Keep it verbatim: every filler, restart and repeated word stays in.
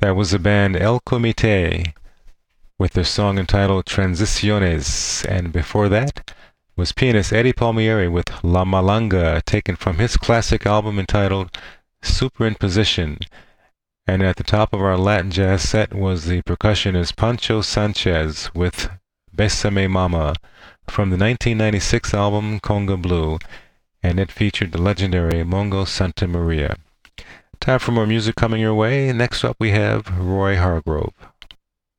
That was the band El Comité with their song entitled Transiciones, and before that was pianist Eddie Palmieri with La Malanga, taken from his classic album entitled Superimposition. And at the top of our Latin jazz set was the percussionist Pancho Sanchez with Besame Mama from the nineteen ninety-six album Conga Blue, and it featured the legendary Mongo Santa Maria. Time for more music coming your way. Next up we have Roy Hargrove.